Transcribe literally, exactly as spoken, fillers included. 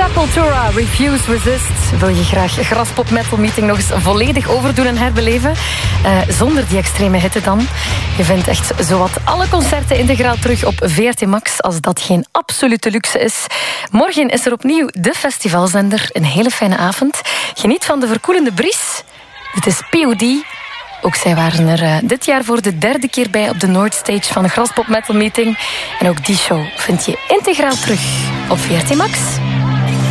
Sepultura, Refuse, Resist. Wil je graag Graspop Metal Meeting nog eens volledig overdoen en herbeleven? Uh, zonder die extreme hitte dan. Je vindt echt zowat alle concerten integraal terug op V R T Max, als dat geen absolute luxe is. Morgen is er opnieuw de festivalzender. Een hele fijne avond. Geniet van de verkoelende bries. Het is P O D. Ook zij waren er uh, dit jaar voor de derde keer bij op de Noordstage van de Graspop Metal Meeting. En ook die show vind je integraal terug op V R T Max.